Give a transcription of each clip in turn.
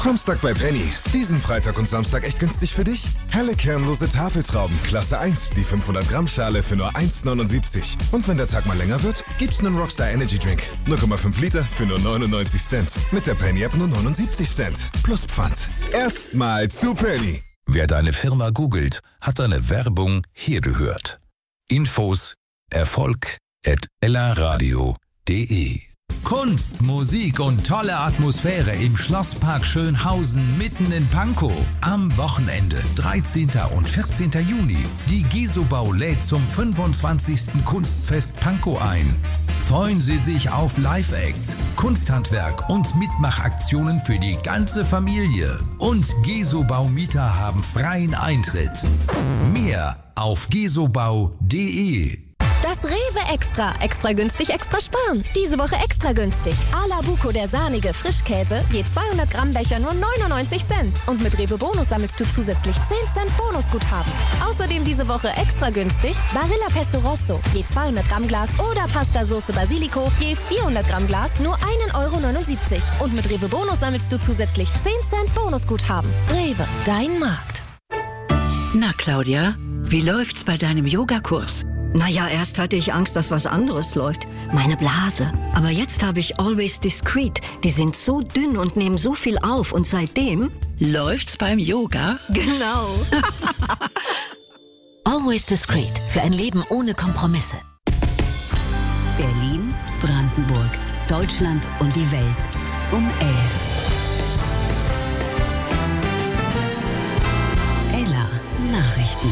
Samstag bei Penny. Diesen Freitag und Samstag echt günstig für dich? Helle kernlose Tafeltrauben, Klasse 1, die 500 Gramm Schale für nur 1,79. Und wenn der Tag mal länger wird, gibt's einen Rockstar Energy Drink. 0,5 Liter für nur 99 Cent. Mit der Penny App nur 79 Cent. Plus Pfand. Erstmal zu Penny. Wer deine Firma googelt, hat deine Werbung hier gehört. Infos erfolg@ellaradio.de. Kunst, Musik und tolle Atmosphäre im Schlosspark Schönhausen mitten in Pankow. Am Wochenende, 13. und 14. Juni. Die Gesobau lädt zum 25. Kunstfest Pankow ein. Freuen Sie sich auf Live-Acts, Kunsthandwerk und Mitmachaktionen für die ganze Familie. Und Gesobau-Mieter haben freien Eintritt. Mehr auf gesobau.de. Das Rewe Extra. Extra günstig, extra sparen. Diese Woche extra günstig. A la Buco, der sahnige Frischkäse. Je 200 Gramm Becher nur 99 Cent. Und mit Rewe Bonus sammelst du zusätzlich 10 Cent Bonusguthaben. Außerdem diese Woche extra günstig. Barilla Pesto Rosso. Je 200 Gramm Glas oder Pasta Soße Basilico. Je 400 Gramm Glas nur 1,79 €. Und mit Rewe Bonus sammelst du zusätzlich 10 Cent Bonusguthaben. Rewe, dein Markt. Na Claudia, wie läuft's bei deinem Yogakurs? Naja, erst hatte ich Angst, dass was anderes läuft. Meine Blase. Aber jetzt habe ich Always Discreet. Die sind so dünn und nehmen so viel auf. Und seitdem... Läuft's beim Yoga? Genau. Always Discreet. Für ein Leben ohne Kompromisse. Berlin, Brandenburg, Deutschland und die Welt. Um 11. Ella Nachrichten.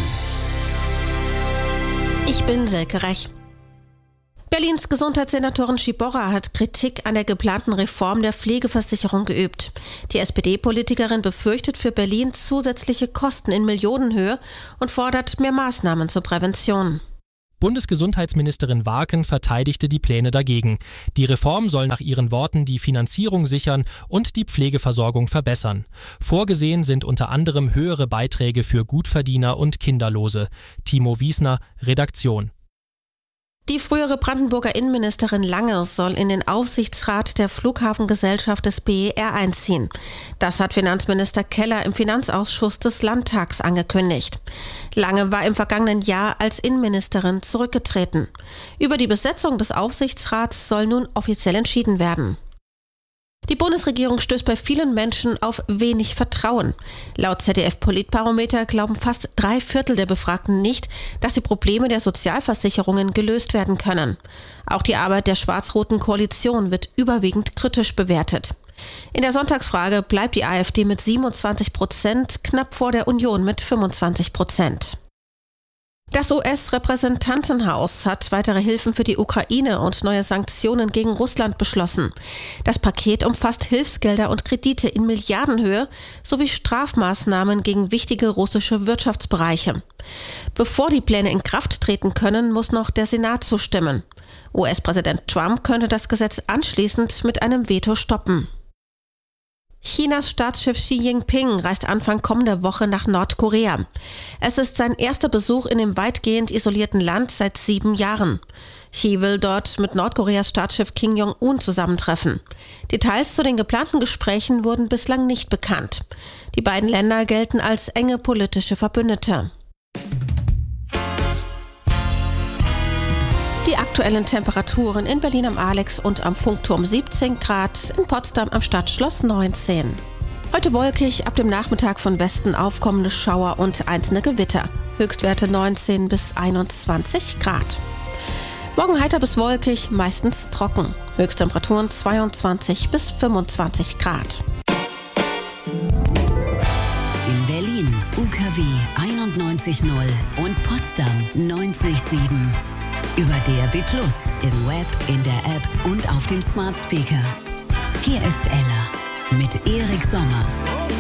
Ich bin Silke Rech. Berlins Gesundheitssenatorin Schiborra hat Kritik an der geplanten Reform der Pflegeversicherung geübt. Die SPD-Politikerin befürchtet für Berlin zusätzliche Kosten in Millionenhöhe und fordert mehr Maßnahmen zur Prävention. Bundesgesundheitsministerin Warken verteidigte die Pläne dagegen. Die Reform soll nach ihren Worten die Finanzierung sichern und die Pflegeversorgung verbessern. Vorgesehen sind unter anderem höhere Beiträge für Gutverdiener und Kinderlose. Timo Wiesner, Redaktion. Die frühere Brandenburger Innenministerin Lange soll in den Aufsichtsrat der Flughafengesellschaft des BER einziehen. Das hat Finanzminister Keller im Finanzausschuss des Landtags angekündigt. Lange war im vergangenen Jahr als Innenministerin zurückgetreten. Über die Besetzung des Aufsichtsrats soll nun offiziell entschieden werden. Die Bundesregierung stößt bei vielen Menschen auf wenig Vertrauen. Laut ZDF-Politbarometer glauben fast 3/4 der Befragten nicht, dass die Probleme der Sozialversicherungen gelöst werden können. Auch die Arbeit der schwarz-roten Koalition wird überwiegend kritisch bewertet. In der Sonntagsfrage bleibt die AfD mit 27%, knapp vor der Union mit 25%. Das US-Repräsentantenhaus hat weitere Hilfen für die Ukraine und neue Sanktionen gegen Russland beschlossen. Das Paket umfasst Hilfsgelder und Kredite in Milliardenhöhe sowie Strafmaßnahmen gegen wichtige russische Wirtschaftsbereiche. Bevor die Pläne in Kraft treten können, muss noch der Senat zustimmen. US-Präsident Trump könnte das Gesetz anschließend mit einem Veto stoppen. Chinas Staatschef Xi Jinping reist Anfang kommender Woche nach Nordkorea. Es ist sein erster Besuch in dem weitgehend isolierten Land seit 7 Jahren. Xi will dort mit Nordkoreas Staatschef Kim Jong-un zusammentreffen. Details zu den geplanten Gesprächen wurden bislang nicht bekannt. Die beiden Länder gelten als enge politische Verbündete. Die aktuellen Temperaturen in Berlin am Alex und am Funkturm 17 Grad, in Potsdam am Stadtschloss 19. Heute wolkig, ab dem Nachmittag von Westen aufkommende Schauer und einzelne Gewitter. Höchstwerte 19 bis 21 Grad. Morgen heiter bis wolkig, meistens trocken. Höchsttemperaturen 22 bis 25 Grad. In Berlin UKW 91.0 und Potsdam 90.7. Über DAB+, im Web, in der App und auf dem Smart Speaker. Hier ist Ella mit Erik Sommer.